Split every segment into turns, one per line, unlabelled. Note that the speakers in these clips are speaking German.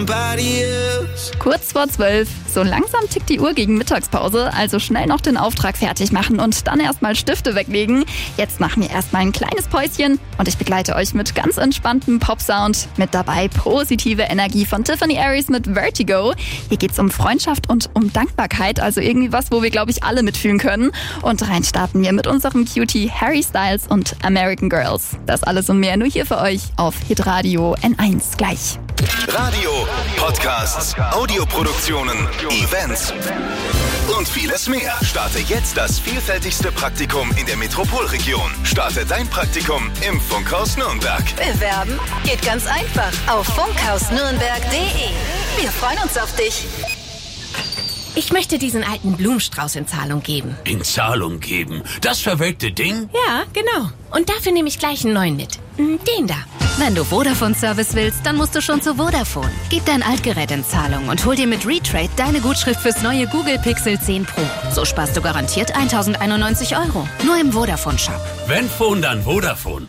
Kurz vor 12. So langsam tickt die Uhr gegen Mittagspause, also schnell noch den Auftrag fertig machen und dann erstmal Stifte weglegen. Jetzt machen wir erstmal ein kleines Päuschen und ich begleite euch mit ganz entspanntem Popsound. Mit dabei positive Energie von Tiffany Aries mit Vertigo. Hier geht's um Freundschaft und um Dankbarkeit, also irgendwie was, wo wir, glaube ich, alle mitfühlen können. Und rein starten wir mit unserem Cutie Harry Styles und American Girls. Das alles und mehr nur hier für euch auf Hitradio N1 gleich.
Radio, Podcasts, Audioproduktionen, Events und vieles mehr. Starte jetzt das vielfältigste Praktikum in der Metropolregion. Starte dein Praktikum im Funkhaus Nürnberg.
Bewerben geht ganz einfach auf funkhausnürnberg.de. Wir freuen uns auf dich.
Ich möchte diesen alten Blumenstrauß in Zahlung geben.
In Zahlung geben? Das verwelkte Ding?
Ja, genau. Und dafür nehme ich gleich einen neuen mit. Den da.
Wenn du Vodafone-Service willst, dann musst du schon zu Vodafone. Gib dein Altgerät in Zahlung und hol dir mit Retrade deine Gutschrift fürs neue Google Pixel 10 Pro. So sparst du garantiert 1.091 €. Nur im Vodafone-Shop.
Wenn Phone, dann Vodafone.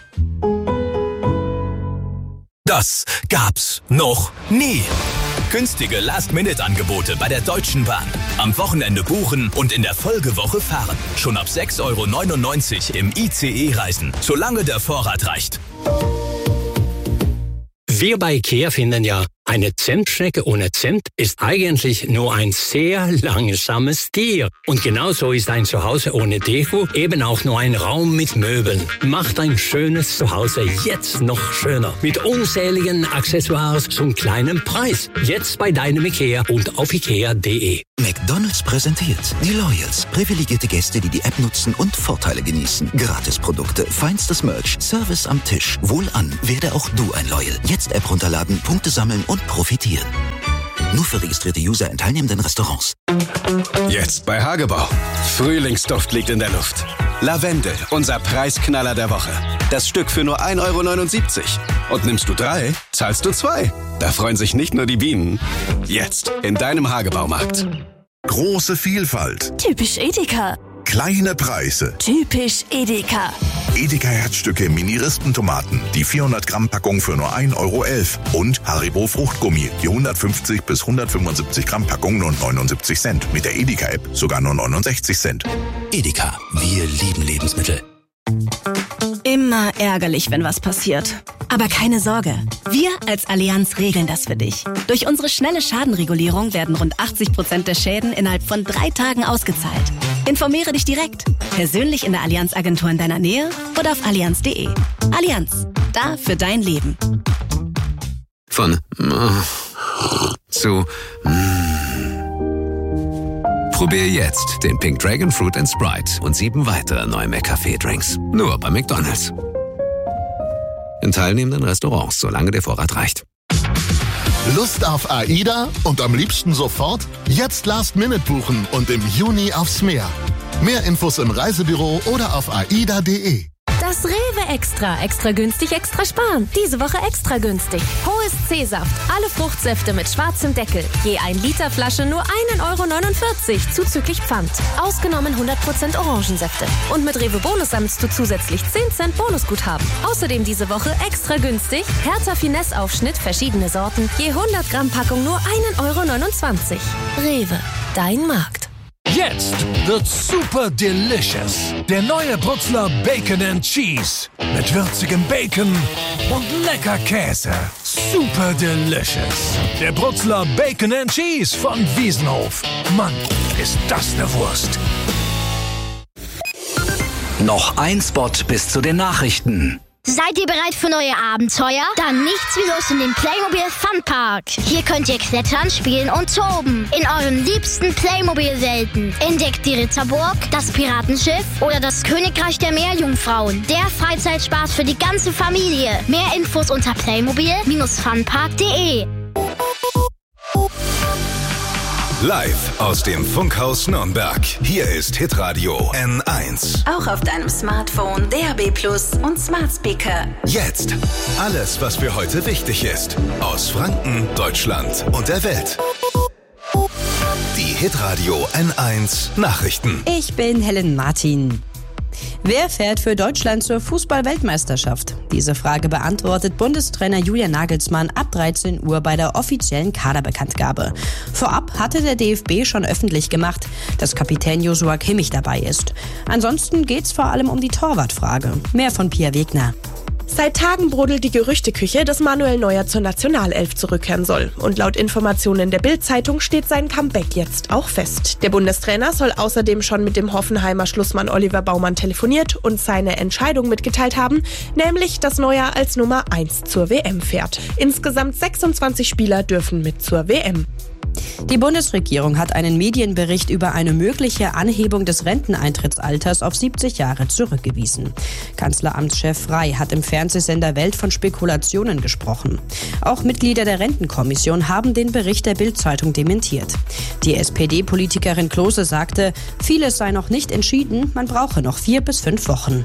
Das gab's noch nie. Günstige Last-Minute-Angebote bei der Deutschen Bahn. Am Wochenende buchen und in der Folgewoche fahren. Schon ab 6,99 € im ICE reisen, solange der Vorrat reicht.
Wir bei IKEA finden ja, eine Zentstrecke ohne Zimt ist eigentlich nur ein sehr langsames Tier. Und genauso ist ein Zuhause ohne Deko eben auch nur ein Raum mit Möbeln. Macht ein schönes Zuhause jetzt noch schöner. Mit unzähligen Accessoires zum kleinen Preis. Jetzt bei deinem IKEA und auf ikea.de.
McDonald's präsentiert die Loyals. Privilegierte Gäste, die die App nutzen und Vorteile genießen. Gratisprodukte, feinstes Merch, Service am Tisch. Wohlan, werde auch du ein Loyal. Jetzt App runterladen, Punkte sammeln und profitieren. Nur für registrierte User in teilnehmenden Restaurants.
Jetzt bei Hagebau. Frühlingsduft liegt in der Luft. Lavendel, unser Preisknaller der Woche. Das Stück für nur 1,79 €. Und nimmst du 3, zahlst du 2. Da freuen sich nicht nur die Bienen. Jetzt in deinem Hagebaumarkt.
Große Vielfalt.
Typisch Edeka.
Kleine Preise.
Typisch Edeka.
Edeka Herzstücke Mini-Rispentomaten. Die 400-Gramm-Packung für nur 1,11 € Und Haribo Fruchtgummi. Die 150 bis 175 Gramm Packung nur 79 Cent. Mit der Edeka-App sogar nur 69 Cent.
Edeka, wir lieben Lebensmittel.
Immer ärgerlich, wenn was passiert. Aber keine Sorge, wir als Allianz regeln das für dich. Durch unsere schnelle Schadenregulierung werden rund 80% der Schäden innerhalb von 3 Tagen ausgezahlt. Informiere dich direkt, persönlich in der Allianz-Agentur in deiner Nähe oder auf allianz.de. Allianz, da für dein Leben.
Von zu Probier jetzt den Pink Dragon Fruit & Sprite und 7 weitere neue McCafé-Drinks. Nur bei McDonald's. In teilnehmenden Restaurants, solange der Vorrat reicht.
Lust auf AIDA und am liebsten sofort? Jetzt Last-Minute buchen und im Juni aufs Meer. Mehr Infos im Reisebüro oder auf aida.de.
Das Rewe Extra. Extra günstig, extra sparen. Diese Woche extra günstig. Hohes C-Saft. Alle Fruchtsäfte mit schwarzem Deckel. Je 1 Liter Flasche nur 1,49 € zuzüglich Pfand. Ausgenommen 100% Orangensäfte. Und mit Rewe Bonus sammelst du zusätzlich 10 Cent Bonusguthaben. Außerdem diese Woche extra günstig. Hertha Finesse Aufschnitt, verschiedene Sorten. Je 100 Gramm Packung nur 1,29 €. Rewe. Dein Markt.
Jetzt wird super delicious. Der neue Brutzler Bacon and Cheese. Mit würzigem Bacon und lecker Käse. Super delicious. Der Brutzler Bacon and Cheese von Wiesenhof. Mann, ist das eine Wurst.
Noch ein Spot bis zu den Nachrichten.
Seid ihr bereit für neue Abenteuer? Dann nichts wie los in den Playmobil Funpark. Hier könnt ihr klettern, spielen und toben. In euren liebsten Playmobil-Welten. Entdeckt die Ritterburg, das Piratenschiff oder das Königreich der Meerjungfrauen. Der Freizeitspaß für die ganze Familie. Mehr Infos unter playmobil-funpark.de.
Live aus dem Funkhaus Nürnberg. Hier ist Hitradio N1.
Auch auf deinem Smartphone, DAB+ und Smart Speaker.
Jetzt alles, was für heute wichtig ist. Aus Franken, Deutschland und der Welt. Die Hitradio N1 Nachrichten.
Ich bin Helen Martin. Wer fährt für Deutschland zur Fußball-Weltmeisterschaft? Diese Frage beantwortet Bundestrainer Julian Nagelsmann ab 13 Uhr bei der offiziellen Kaderbekanntgabe. Vorab hatte der DFB schon öffentlich gemacht, dass Kapitän Joshua Kimmich dabei ist. Ansonsten geht's vor allem um die Torwartfrage. Mehr von Pia Wegner.
Seit Tagen brodelt die Gerüchteküche, dass Manuel Neuer zur Nationalelf zurückkehren soll. Und laut Informationen der Bild-Zeitung steht sein Comeback jetzt auch fest. Der Bundestrainer soll außerdem schon mit dem Hoffenheimer Schlussmann Oliver Baumann telefoniert und seine Entscheidung mitgeteilt haben, nämlich, dass Neuer als Nummer 1 zur WM fährt. Insgesamt 26 Spieler dürfen mit zur WM.
Die Bundesregierung hat einen Medienbericht über eine mögliche Anhebung des Renteneintrittsalters auf 70 Jahre zurückgewiesen. Kanzleramtschef Frey hat im Fernsehsender Welt von Spekulationen gesprochen. Auch Mitglieder der Rentenkommission haben den Bericht der Bild-Zeitung dementiert. Die SPD-Politikerin Klose sagte, vieles sei noch nicht entschieden, man brauche noch 4 bis 5 Wochen.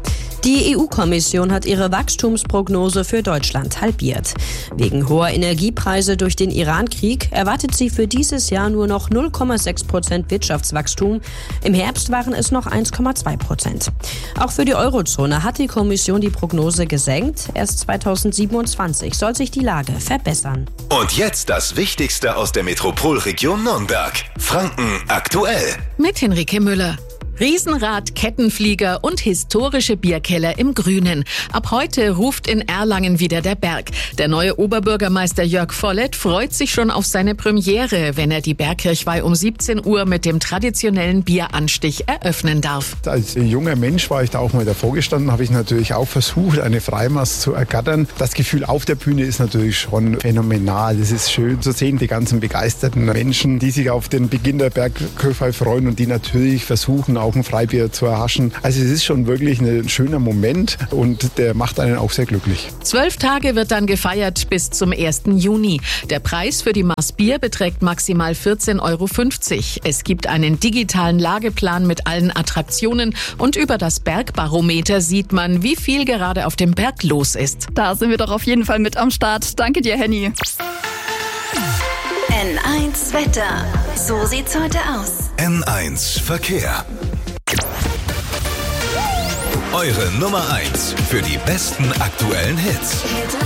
Die EU-Kommission hat ihre Wachstumsprognose für Deutschland halbiert. Wegen hoher Energiepreise durch den Iran-Krieg erwartet sie für dieses Jahr nur noch 0,6% Wirtschaftswachstum. Im Herbst waren es noch 1,2%. Auch für die Eurozone hat die Kommission die Prognose gesenkt. Erst 2027 soll sich die Lage verbessern.
Und jetzt das Wichtigste aus der Metropolregion Nürnberg. Franken aktuell.
Mit Henrike Müller. Riesenrad, Kettenflieger und historische Bierkeller im Grünen. Ab heute ruft in Erlangen wieder der Berg. Der neue Oberbürgermeister Jörg Vollett freut sich schon auf seine Premiere, wenn er die Bergkirchweih um 17 Uhr mit dem traditionellen Bieranstich eröffnen darf.
Als junger Mensch war ich da auch mal davor gestanden, habe ich natürlich auch versucht, eine Freimaß zu ergattern. Das Gefühl auf der Bühne ist natürlich schon phänomenal. Es ist schön zu sehen, die ganzen begeisterten Menschen, die sich auf den Beginn der Bergkirchweih freuen und die natürlich versuchen, auch ein Freibier zu erhaschen. Also es ist schon wirklich ein schöner Moment und der macht einen auch sehr glücklich.
12 Tage wird dann gefeiert bis zum 1. Juni. Der Preis für die Maß Bier beträgt maximal 14,50 €. Es gibt einen digitalen Lageplan mit allen Attraktionen und über das Bergbarometer sieht man, wie viel gerade auf dem Berg los ist.
Da sind wir doch auf jeden Fall mit am Start. Danke dir, Henny.
N1 Wetter. So sieht's heute aus.
N1 Verkehr. Eure Nummer 1 für die besten aktuellen Hits.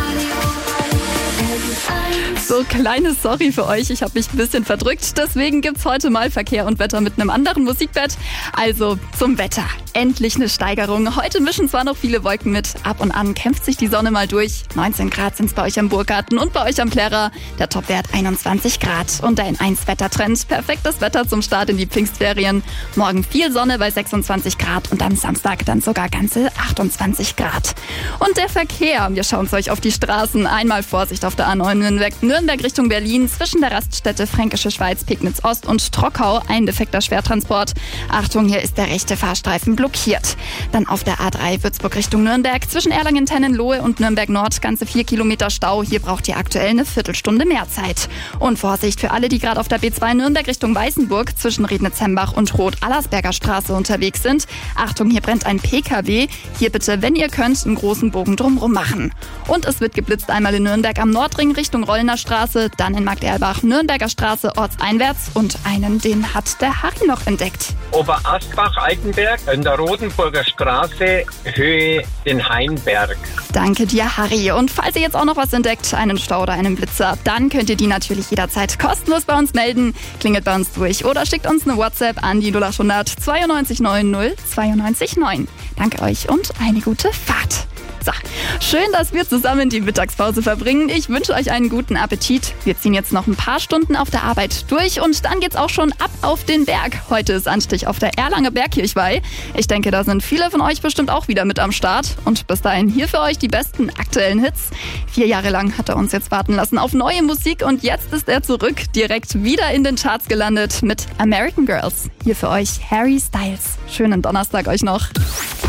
So, kleine Sorry für euch, ich habe mich ein bisschen verdrückt. Deswegen gibt's heute mal Verkehr und Wetter mit einem anderen Musikbett. Also zum Wetter. Endlich eine Steigerung. Heute mischen zwar noch viele Wolken mit. Ab und an kämpft sich die Sonne mal durch. 19 Grad sind's bei euch am Burggarten und bei euch am Plärrer. Der Topwert 21 Grad. Und der N1-Wettertrend. Perfektes Wetter zum Start in die Pfingstferien. Morgen viel Sonne bei 26 Grad und am Samstag dann sogar ganze 28 Grad. Und der Verkehr. Wir schauen euch auf die Straßen. Einmal Vorsicht auf der A9 Nürnberg Richtung Berlin. Zwischen der Raststätte Fränkische Schweiz, Pegnitz Ost und Trockau ein defekter Schwertransport. Achtung, hier ist der rechte Fahrstreifen blockiert. Dann auf der A3 Würzburg Richtung Nürnberg. Zwischen Erlangen-Tennenlohe und Nürnberg Nord ganze 4 Kilometer Stau. Hier braucht ihr aktuell eine Viertelstunde mehr Zeit. Und Vorsicht für alle, die gerade auf der B2 Nürnberg Richtung Weißenburg zwischen Rednitz-Hembach und Roth-Allersberger Straße unterwegs sind. Achtung, hier brennt ein PKW. Hier bitte, wenn ihr könnt, einen großen Bogen drumherum machen. Und es wird geblitzt einmal in Nürnberg am Nordring Richtung Rollner Straße, dann in Markt-Erlbach Nürnberger Straße ortseinwärts und einen, den hat der Harry noch entdeckt.
Oberasbach-Altenberg in der Rodenburger Straße, Höhe den Hainberg.
Danke dir, Harry. Und falls ihr jetzt auch noch was entdeckt, einen Stau oder einen Blitzer, dann könnt ihr die natürlich jederzeit kostenlos bei uns melden. Klingelt bei uns durch oder schickt uns eine WhatsApp an die 0800 92 90 92 9. Danke euch und eine gute Fahrt. So, schön, dass wir zusammen die Mittagspause verbringen. Ich wünsche euch einen guten Appetit. Wir ziehen jetzt noch ein paar Stunden auf der Arbeit durch und dann geht's auch schon ab auf den Berg. Heute ist Anstich auf der Erlanger Bergkirchweih. Ich denke, da sind viele von euch bestimmt auch wieder mit am Start. Und bis dahin hier für euch die besten aktuellen Hits. 4 Jahre lang hat er uns jetzt warten lassen auf neue Musik und jetzt ist er zurück, direkt wieder in den Charts gelandet mit American Girls. Hier für euch Harry Styles. Schönen Donnerstag euch noch.